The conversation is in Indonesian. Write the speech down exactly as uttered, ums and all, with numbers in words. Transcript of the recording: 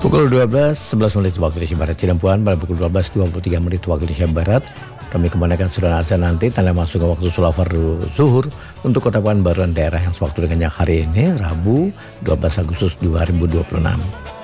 Pukul dua belas sebelas menit waktu Indonesia Barat. Cilempuan pada pukul dua belas dua puluh tiga menit waktu Indonesia Barat. Kami kembalikan saudara azan nanti tanda masuk ke waktu sholat fardu zuhur untuk kota Pekanbaru dan daerah yang sewaktu dengan yang hari ini Rabu dua belas Agustus dua ribu dua puluh enam.